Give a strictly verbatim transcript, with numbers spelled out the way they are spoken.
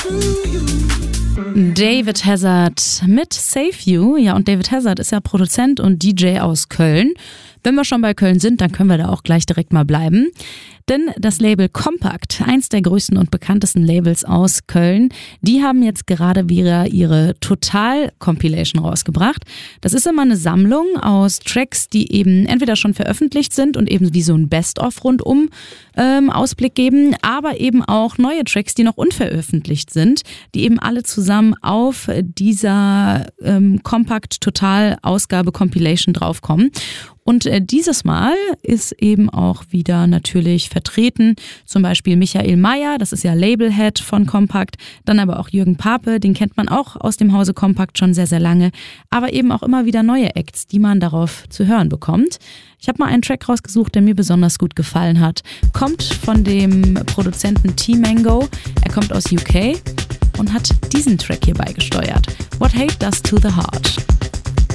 David Hazard mit Save You. Ja, und David Hazard ist ja Produzent und D J aus Köln. Wenn wir schon bei Köln sind, dann können wir da auch gleich direkt mal bleiben. Denn das Label Kompakt, eins der größten und bekanntesten Labels aus Köln, die haben jetzt gerade wieder ihre Total-Compilation rausgebracht. Das ist immer eine Sammlung aus Tracks, die eben entweder schon veröffentlicht sind und eben wie so ein Best-of rundum ähm, Ausblick geben, aber eben auch neue Tracks, die noch unveröffentlicht sind, die eben alle zusammen auf dieser ähm, Kompakt-Total-Ausgabe-Compilation draufkommen. Und äh, dieses Mal ist eben auch wieder natürlich vertreten, zum Beispiel Michael Mayer, das ist ja Labelhead von Kompakt, dann aber auch Jürgen Pape, den kennt man auch aus dem Hause Kompakt schon sehr, sehr lange, aber eben auch immer wieder neue Acts, die man darauf zu hören bekommt. Ich habe mal einen Track rausgesucht, der mir besonders gut gefallen hat. Kommt von dem Produzenten T-Mango, er kommt aus U K und hat diesen Track hier beigesteuert. What Hate Does to the Heart.